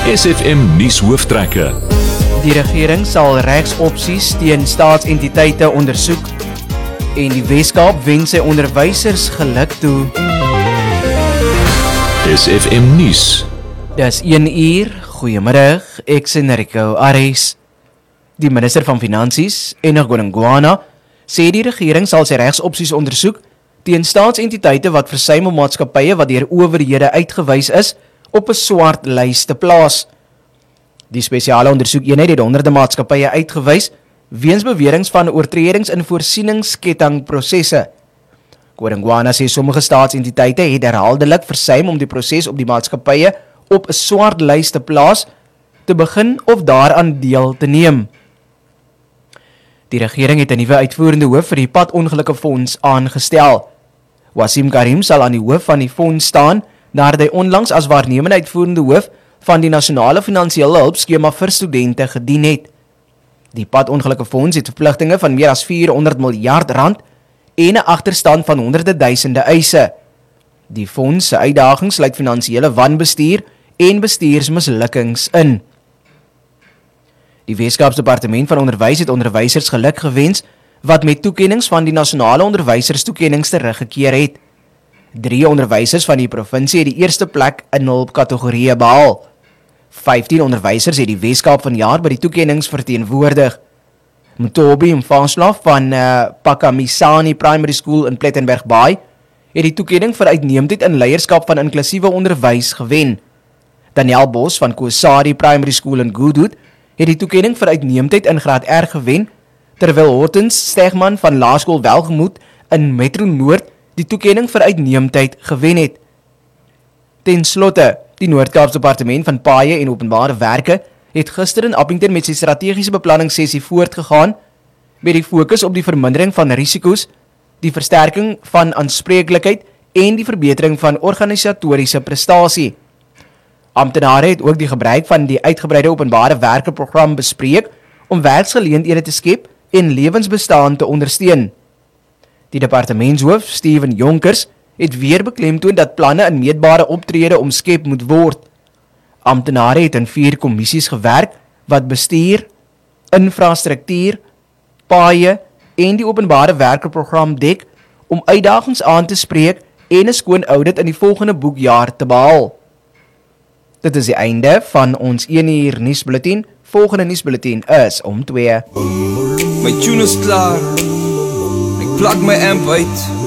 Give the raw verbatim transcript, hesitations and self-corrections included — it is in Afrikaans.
S F M nuus hooftrekke. Die regering sal regsopsies teen staatsentiteite ondersoek en die Weskaap wens sy onderwysers geluk toe. S F M nuus. Dis een uur, goeiemiddag, ek is Enrico Ares. Die minister van Finansies, Enoch Godongwana, sê die regering sal sy regsopsies ondersoek teen staatsentiteite wat versuim om maatskappye wat deur owerhede uitgewys is, op 'n swart lys te plaas. Die spesiale ondersoekeenheid het honderde maatskappye uitgewys weens beweringe van oortredings in voorsieningskettingprosesse. Godongwana sê sommige staatsentiteite het herhaaldelik versuim om die proses op die maatskappye op 'n swart lys te plaas, te begin of daaraan deel te neem. Die regering het 'n nuwe uitvoerende hoof vir die padongelukkefonds aangestel. Wasim Karim sal aan die hoof van die fonds staan, nadat hy onlangs as waarnemende uitvoerende hoof van die Nasionale Finansiële Hulpskema vir Studente gedien het. Die padongelukkefonds het verpligtinge van meer as vierhonderd miljard rand en 'n agterstand van honderde duisende eise. Die fonds se uitdagings sluit finansiële wanbestuur en bestuursmislukkings in. Die Weskaapse Departement van Onderwys het onderwysers geluk gewens wat met toekennings van die nasionale onderwyserstoekennings teruggekeer het. Drie onderwysers van die provinsie het die eerste plek in hul kategorieë behaal. vyftien onderwysers het die Weskaap vanjaar by die toekennings verteenwoordig. Mtobi Mfansla van uh, Pakamisani Primary School in Plettenberg Bay het die toekenning vir uitnemendheid in leierskap van inklusiewe onderwys gewen. Daniel Bos van Kosari Primary School in Goodwood het die toekenning vir uitnemendheid in graad R gewen, terwyl Hortens Stegman van Laerskool Welgemoed in Metro Noord die toekenning vir uitnemendheid gewen het. Ten slotte, die Noord-Kaapse Departement van Paaie en Openbare Werke het gister in Appington met sy strategiese beplanningssessie voortgegaan met die fokus op die vermindering van risiko's, die versterking van aanspreeklikheid en die verbetering van organisatoriese prestasie. Amptenare het ook die gebruik van die uitgebreide openbare werkeprogram bespreek om werksgeleenthede te skep en lewensbestaan te ondersteun. Die departementshoof, Steven Jonkers, het weer beklemtoon dat planne in meetbare optrede omskep moet word. Amptenare het in vier kommissies gewerk wat bestuur, infrastruktuur, paaie en die openbare werkeprogram dek om uitdagings aan te spreek en 'n skoon audit in die volgende boekjaar te behaal. Dit is die einde van ons een uur nuusbulletin. Volgende nuusbulletin is om twee. My tune is klaar. Ek plak my amp uit.